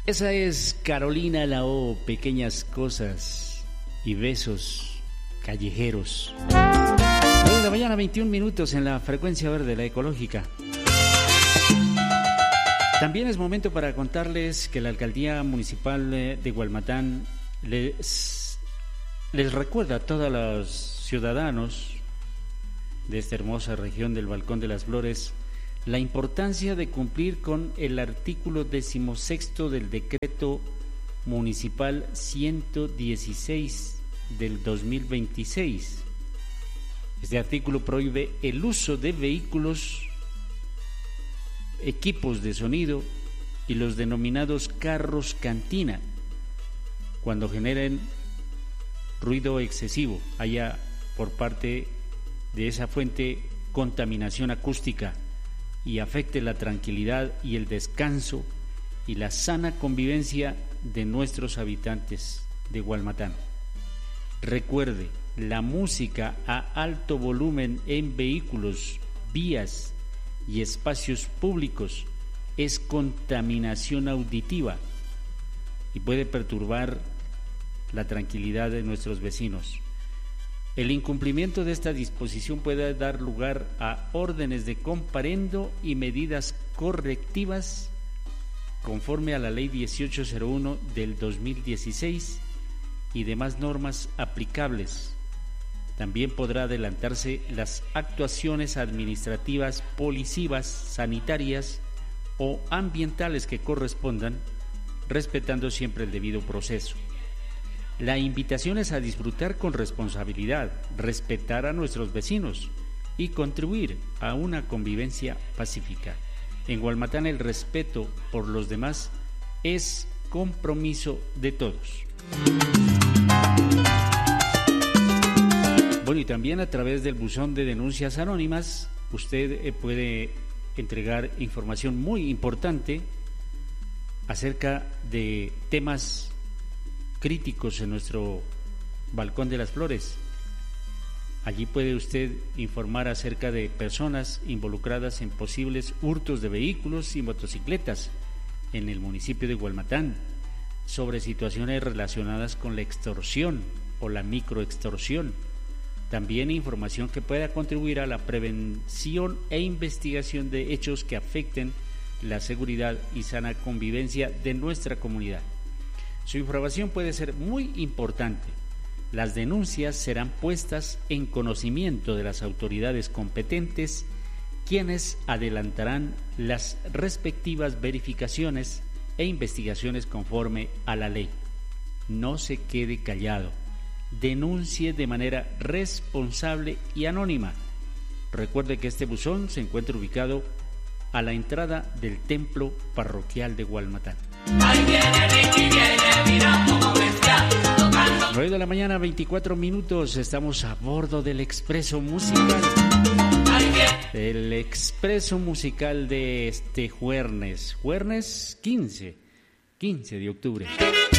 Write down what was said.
Esa es Carolina Lao, Pequeñas Cosas y Besos Callejeros. Hoy de la mañana, 21 minutos en la frecuencia verde, la ecológica. También es momento para contarles que la Alcaldía Municipal de Gualmatán les recuerda a todos los ciudadanos de esta hermosa región del Balcón de las Flores la importancia de cumplir con el artículo 16 del Decreto Municipal 116 del 2026. Este artículo prohíbe el uso de vehículos, equipos de sonido y los denominados carros cantina cuando generen ruido excesivo, haya por parte de esa fuente contaminación acústica y afecte la tranquilidad y el descanso y la sana convivencia de nuestros habitantes de Gualmatán. Recuerde, la música a alto volumen en vehículos, vías y espacios públicos es contaminación auditiva y puede perturbar la tranquilidad de nuestros vecinos. El incumplimiento de esta disposición puede dar lugar a órdenes de comparendo y medidas correctivas conforme a la Ley 1801 del 2016 y demás normas aplicables. También podrá adelantarse las actuaciones administrativas, policivas, sanitarias o ambientales que correspondan, respetando siempre el debido proceso. La invitación es a disfrutar con responsabilidad, respetar a nuestros vecinos y contribuir a una convivencia pacífica. En Gualmatán el respeto por los demás es compromiso de todos. Bueno, y también a través del buzón de denuncias anónimas usted puede entregar información muy importante acerca de temas críticos en nuestro Balcón de las Flores. Allí puede usted informar acerca de personas involucradas en posibles hurtos de vehículos y motocicletas en el municipio de Gualmatán, sobre situaciones relacionadas con la extorsión o la microextorsión. También información que pueda contribuir a la prevención e investigación de hechos que afecten la seguridad y sana convivencia de nuestra comunidad. Su información puede ser muy importante. Las denuncias serán puestas en conocimiento de las autoridades competentes, quienes adelantarán las respectivas verificaciones e investigaciones conforme a la ley. No se quede callado. Denuncie de manera responsable y anónima. Recuerde que este buzón se encuentra ubicado a la entrada del templo parroquial de Gualmatán. 9 de la mañana, 24 minutos. Estamos a bordo del Expreso Musical. El Expreso Musical de este jueves 15 de octubre.